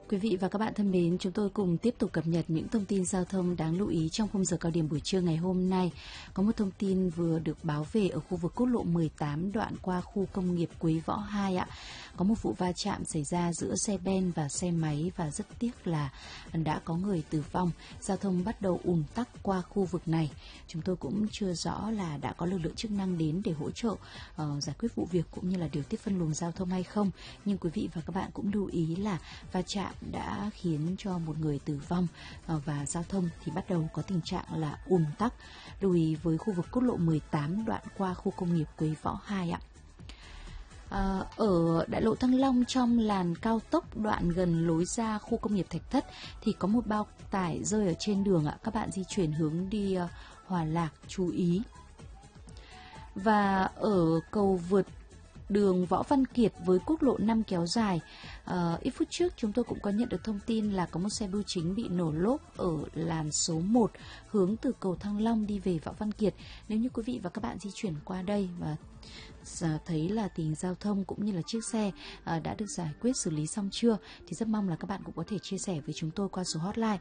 Quý vị và các bạn thân mến, chúng tôi cùng tiếp tục cập nhật những thông tin giao thông đáng lưu ý trong khung giờ cao điểm buổi trưa ngày hôm nay. Có một thông tin vừa được báo về ở khu vực quốc lộ 18 đoạn qua khu công nghiệp Quế Võ 2 ạ. Có một vụ va chạm xảy ra giữa xe ben và xe máy và rất tiếc là đã có người tử vong. Giao thông bắt đầu ùn tắc qua khu vực này. Chúng tôi cũng chưa rõ là đã có lực lượng chức năng đến để hỗ trợ giải quyết vụ việc cũng như là điều tiết phân luồng giao thông hay không. Nhưng quý vị và các bạn cũng lưu ý là va chạm đã khiến cho một người tử vong và giao thông thì bắt đầu có tình trạng là ùn tắc. Lưu ý với khu vực quốc lộ 18 đoạn qua khu công nghiệp Quế Võ 2 ạ. Ở đại lộ Thăng Long trong làn cao tốc đoạn gần lối ra khu công nghiệp Thạch Thất thì có một bao tải rơi ở trên đường ạ. Các bạn di chuyển hướng đi Hòa Lạc chú ý. Và ở cầu vượt đường Võ Văn Kiệt với quốc lộ 5 kéo dài, ít phút trước chúng tôi cũng có nhận được thông tin là có một xe bưu chính bị nổ lốp ở làn số 1 hướng từ cầu Thăng Long đi về Võ Văn Kiệt. Nếu như quý vị và các bạn di chuyển qua đây và thấy là tình hình giao thông cũng như là chiếc xe đã được giải quyết xử lý xong chưa thì rất mong là các bạn cũng có thể chia sẻ với chúng tôi qua số hotline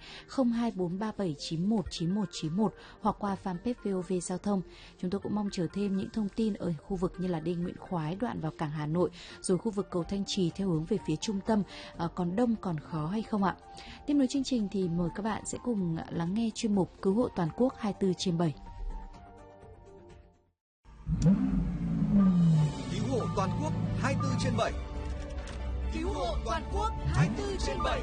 02437919191 hoặc qua fanpage VOV Giao thông. Chúng tôi cũng mong chờ thêm những thông tin ở khu vực như là Đê Nguyễn Khoái đoạn vào cảng Hà Nội, rồi khu vực cầu Thanh Trì theo hướng về phía trung tâm còn đông còn khó hay không ạ. Tiếp nối chương trình thì mời các bạn sẽ cùng lắng nghe chuyên mục Cứu hộ toàn quốc 24/7. Cứu hộ toàn quốc 24/7. Cứu hộ toàn quốc 24/7.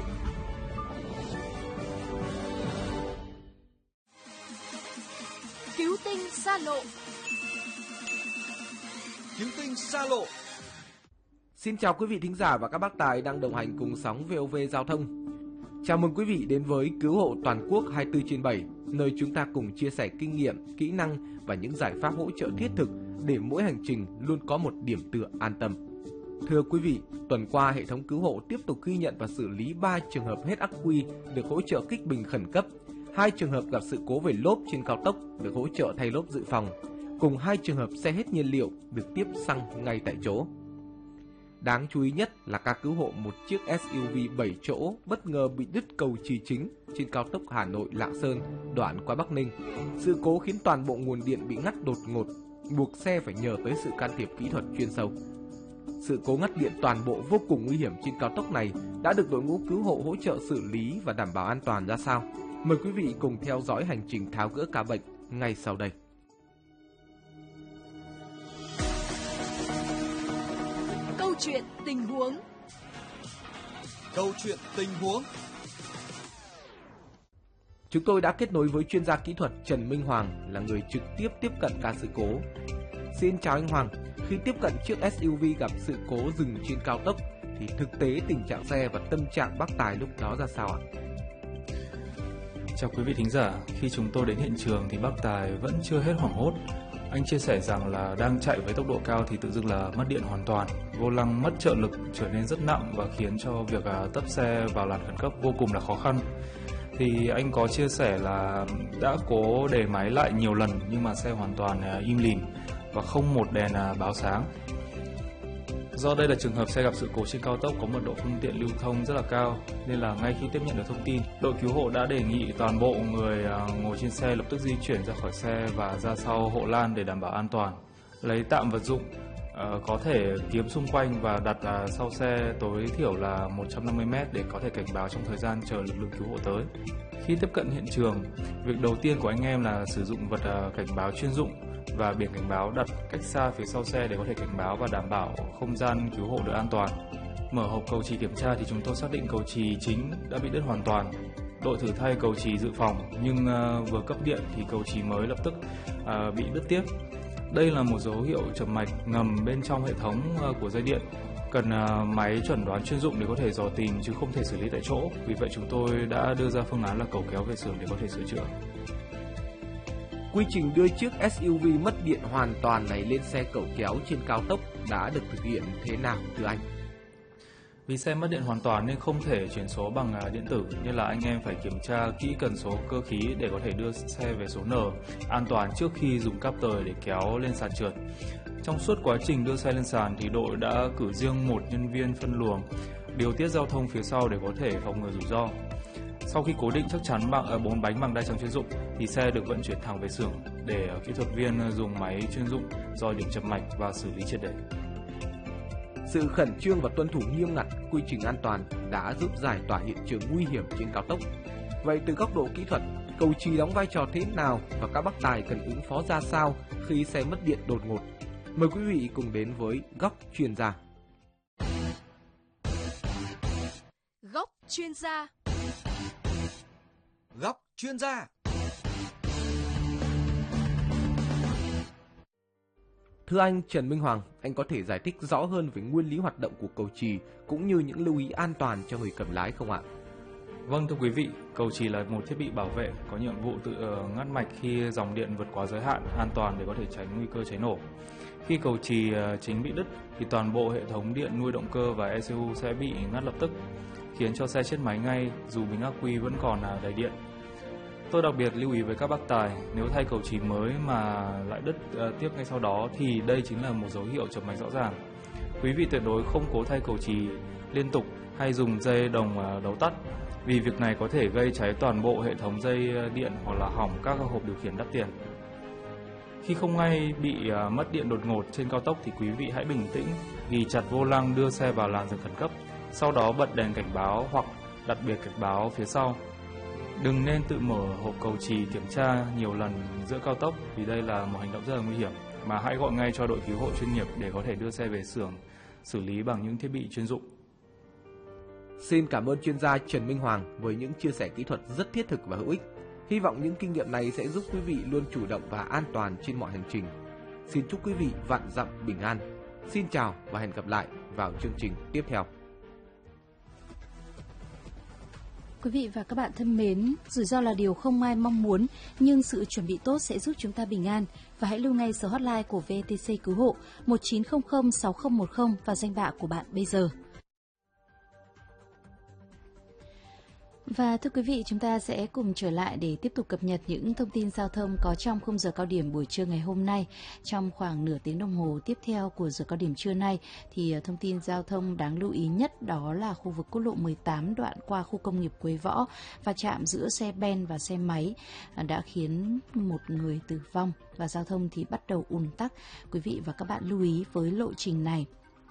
Cứu tinh xa lộ. Cứu tinh xa lộ. Xin chào quý vị thính giả và các bác tài đang đồng hành cùng sóng VOV Giao thông. Chào mừng quý vị đến với Cứu hộ toàn quốc 24/7, nơi chúng ta cùng chia sẻ kinh nghiệm, kỹ năng và những giải pháp hỗ trợ thiết thực để mỗi hành trình luôn có một điểm tựa an tâm. Thưa quý vị, tuần qua hệ thống cứu hộ tiếp tục ghi nhận và xử lý 3 trường hợp hết ắc quy được hỗ trợ kích bình khẩn cấp, 2 trường hợp gặp sự cố về lốp trên cao tốc được hỗ trợ thay lốp dự phòng, cùng 2 trường hợp xe hết nhiên liệu được tiếp xăng ngay tại chỗ. Đáng chú ý nhất là ca cứu hộ một chiếc SUV 7 chỗ bất ngờ bị đứt cầu chì chính trên cao tốc Hà Nội - Lạng Sơn đoạn qua Bắc Ninh. Sự cố khiến toàn bộ nguồn điện bị ngắt đột ngột, buộc xe phải nhờ tới sự can thiệp kỹ thuật chuyên sâu. Sự cố ngắt điện toàn bộ vô cùng nguy hiểm trên cao tốc này đã được đội ngũ cứu hộ hỗ trợ xử lý và đảm bảo an toàn ra sao? Mời quý vị cùng theo dõi hành trình tháo gỡ ca bệnh ngay sau đây. Câu chuyện tình huống. Câu chuyện tình huống. Chúng tôi đã kết nối với chuyên gia kỹ thuật Trần Minh Hoàng là người trực tiếp tiếp cận ca sự cố. Xin chào anh Hoàng, khi tiếp cận chiếc SUV gặp sự cố dừng trên cao tốc thì thực tế tình trạng xe và tâm trạng bác tài lúc đó ra sao ạ? Chào quý vị thính giả, khi chúng tôi đến hiện trường thì bác Tài vẫn chưa hết hoảng hốt. Anh chia sẻ rằng là đang chạy với tốc độ cao thì tự dưng là mất điện hoàn toàn, vô lăng mất trợ lực trở nên rất nặng và khiến cho việc tấp xe vào làn khẩn cấp vô cùng là khó khăn. Thì anh có chia sẻ là đã cố đề máy lại nhiều lần nhưng mà xe hoàn toàn im lìm và không một đèn báo sáng. Do đây là trường hợp xe gặp sự cố trên cao tốc có mật độ phương tiện lưu thông rất là cao, nên là ngay khi tiếp nhận được thông tin, đội cứu hộ đã đề nghị toàn bộ người ngồi trên xe lập tức di chuyển ra khỏi xe và ra sau hộ lan để đảm bảo an toàn. Lấy tạm vật dụng có thể kiếm xung quanh và đặt sau xe tối thiểu là 150 m để có thể cảnh báo trong thời gian chờ lực lượng cứu hộ tới. Khi tiếp cận hiện trường, việc đầu tiên của anh em là sử dụng vật cảnh báo chuyên dụng và biển cảnh báo đặt cách xa phía sau xe để có thể cảnh báo và đảm bảo không gian cứu hộ được an toàn. Mở hộp cầu trì kiểm tra thì chúng tôi xác định cầu trì chính đã bị đứt hoàn toàn. Đội thử thay cầu trì dự phòng nhưng vừa cấp điện thì cầu trì mới lập tức bị đứt tiếp. Đây là một dấu hiệu chập mạch ngầm bên trong hệ thống của dây điện, cần máy chẩn đoán chuyên dụng để có thể dò tìm chứ không thể xử lý tại chỗ. Vì vậy chúng tôi đã đưa ra phương án là cầu kéo về xưởng để có thể sửa chữa. Quy trình đưa chiếc SUV mất điện hoàn toàn này lên xe cẩu kéo trên cao tốc đã được thực hiện thế nào thưa anh? Vì xe mất điện hoàn toàn nên không thể chuyển số bằng điện tử, nên là anh em phải kiểm tra kỹ cần số cơ khí để có thể đưa xe về số N an toàn trước khi dùng cáp tời để kéo lên sàn trượt. Trong suốt quá trình đưa xe lên sàn thì đội đã cử riêng một nhân viên phân luồng điều tiết giao thông phía sau để có thể phòng ngừa rủi ro. Sau khi cố định chắc chắn 4 bánh bằng đai chắn chuyên dụng thì xe được vận chuyển thẳng về xưởng để kỹ thuật viên dùng máy chuyên dụng dòi điểm chập mạch và xử lý triệt để. Sự khẩn trương và tuân thủ nghiêm ngặt quy trình an toàn đã giúp giải tỏa hiện trường nguy hiểm trên cao tốc. Vậy từ góc độ kỹ thuật, cầu chì đóng vai trò thế nào và các bác tài cần ứng phó ra sao khi xe mất điện đột ngột? Mời quý vị cùng đến với Góc Chuyên gia. Góc chuyên gia. Góc chuyên gia. Thưa anh Trần Minh Hoàng, anh có thể giải thích rõ hơn về nguyên lý hoạt động của cầu chì cũng như những lưu ý an toàn cho người cầm lái không ạ? Vâng, thưa quý vị, cầu chì là một thiết bị bảo vệ có nhiệm vụ tự ngắt mạch khi dòng điện vượt quá giới hạn an toàn để có thể tránh nguy cơ cháy nổ. Khi cầu chì chính bị đứt thì toàn bộ hệ thống điện nuôi động cơ và ECU sẽ bị ngắt lập tức, khiến cho xe chết máy ngay dù bình ắc quy vẫn còn đầy điện. Tôi đặc biệt lưu ý với các bác tài, nếu thay cầu chì mới mà lại đứt tiếp ngay sau đó thì đây chính là một dấu hiệu chập mạch rõ ràng. Quý vị tuyệt đối không cố thay cầu chì liên tục hay dùng dây đồng đấu tắt, vì việc này có thể gây cháy toàn bộ hệ thống dây điện hoặc là hỏng các hộp điều khiển đắt tiền. Khi không may bị mất điện đột ngột trên cao tốc thì quý vị hãy bình tĩnh, ghi chặt vô lăng đưa xe vào làn dừng khẩn cấp, sau đó bật đèn cảnh báo hoặc đặt biệt cảnh báo phía sau. Đừng nên tự mở hộp cầu chì kiểm tra nhiều lần giữa cao tốc vì đây là một hành động rất là nguy hiểm, mà hãy gọi ngay cho đội cứu hộ chuyên nghiệp để có thể đưa xe về xưởng xử lý bằng những thiết bị chuyên dụng. Xin cảm ơn chuyên gia Trần Minh Hoàng với những chia sẻ kỹ thuật rất thiết thực và hữu ích. Hy vọng những kinh nghiệm này sẽ giúp quý vị luôn chủ động và an toàn trên mọi hành trình. Xin chúc quý vị vạn dặm bình an. Xin chào và hẹn gặp lại vào chương trình tiếp theo. Quý vị và các bạn thân mến, rủi ro là điều không ai mong muốn, nhưng sự chuẩn bị tốt sẽ giúp chúng ta bình an. Và hãy lưu ngay số hotline của VTC Cứu hộ 1900 6010 và danh bạ của bạn bây giờ. Và thưa quý vị, chúng ta sẽ cùng trở lại để tiếp tục cập nhật những thông tin giao thông có trong khung giờ cao điểm buổi trưa ngày hôm nay. Trong khoảng nửa tiếng đồng hồ tiếp theo của giờ cao điểm trưa nay thì thông tin giao thông đáng lưu ý nhất đó là khu vực quốc lộ 18 đoạn qua khu công nghiệp Quế Võ, và chạm giữa xe ben và xe máy đã khiến một người tử vong và giao thông thì bắt đầu ùn tắc. Quý vị và các bạn lưu ý với lộ trình này.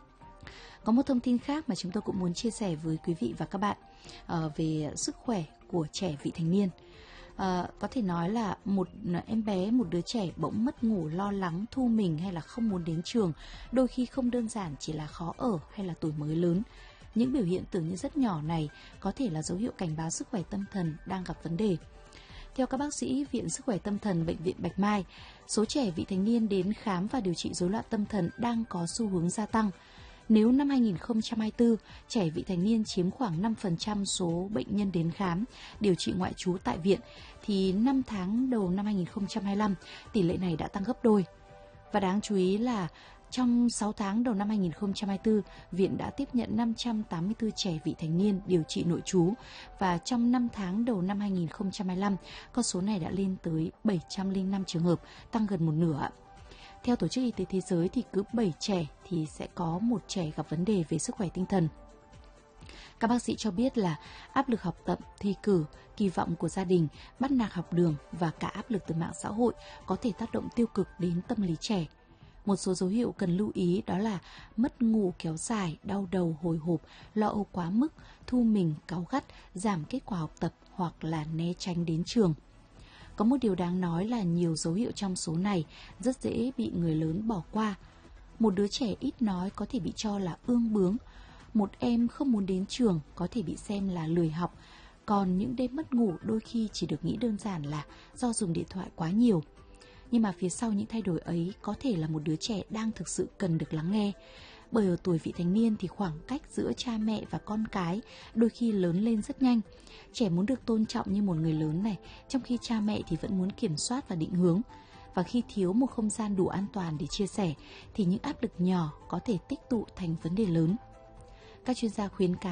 Có một thông tin khác mà chúng tôi cũng muốn chia sẻ với quý vị và các bạn về sức khỏe của trẻ vị thành niên. Có thể nói là một em bé, một đứa trẻ bỗng mất ngủ, lo lắng, thu mình hay là không muốn đến trường, đôi khi không đơn giản chỉ là khó ở hay là tuổi mới lớn. Những biểu hiện tưởng như rất nhỏ này có thể là dấu hiệu cảnh báo sức khỏe tâm thần đang gặp vấn đề. Theo các bác sĩ Viện Sức khỏe Tâm thần Bệnh viện Bạch Mai, số trẻ vị thành niên đến khám và điều trị rối loạn tâm thần đang có xu hướng gia tăng. Nếu năm 2024, trẻ vị thành niên chiếm khoảng 5% số bệnh nhân đến khám, điều trị ngoại trú tại viện, thì 5 tháng đầu năm 2025, tỷ lệ này đã tăng gấp đôi. Và đáng chú ý là trong 6 tháng đầu năm 2024, viện đã tiếp nhận 584 trẻ vị thành niên điều trị nội trú, và trong 5 tháng đầu năm 2025, con số này đã lên tới 705 trường hợp, tăng gần một nửa. Theo Tổ chức Y tế Thế giới thì cứ 7 trẻ thì sẽ có một trẻ gặp vấn đề về sức khỏe tinh thần. Các bác sĩ cho biết là áp lực học tập, thi cử, kỳ vọng của gia đình, bắt nạt học đường và cả áp lực từ mạng xã hội có thể tác động tiêu cực đến tâm lý trẻ. Một số dấu hiệu cần lưu ý đó là mất ngủ kéo dài, đau đầu, hồi hộp, lo âu quá mức, thu mình, cáu gắt, giảm kết quả học tập hoặc là né tránh đến trường. Có một điều đáng nói là nhiều dấu hiệu trong số này rất dễ bị người lớn bỏ qua. Một đứa trẻ ít nói có thể bị cho là ương bướng. Một em không muốn đến trường có thể bị xem là lười học. Còn những đêm mất ngủ đôi khi chỉ được nghĩ đơn giản là do dùng điện thoại quá nhiều. Nhưng mà phía sau những thay đổi ấy có thể là một đứa trẻ đang thực sự cần được lắng nghe. Bởi ở tuổi vị thành niên thì khoảng cách giữa cha mẹ và con cái đôi khi lớn lên rất nhanh. Trẻ muốn được tôn trọng như một người lớn này, trong khi cha mẹ thì vẫn muốn kiểm soát và định hướng. Và khi thiếu một không gian đủ an toàn để chia sẻ thì những áp lực nhỏ có thể tích tụ thành vấn đề lớn. Các chuyên gia khuyến cáo